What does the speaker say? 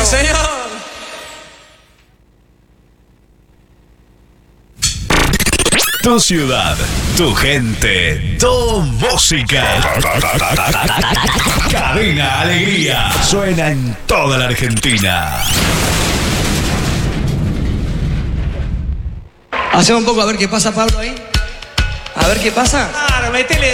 señor. Tu ciudad, tu gente, tu música. Cadena Alegría suena en toda la Argentina. Hacemos un poco a ver qué pasa, Pablo, ahí. A ver qué pasa. Claro, metele